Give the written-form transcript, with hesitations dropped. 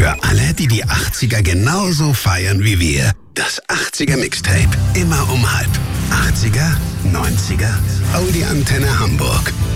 Für alle, die die 80er genauso feiern wie wir. Das 80er Mixtape. Immer um halb. 80er, 90er, Audi Antenne Hamburg.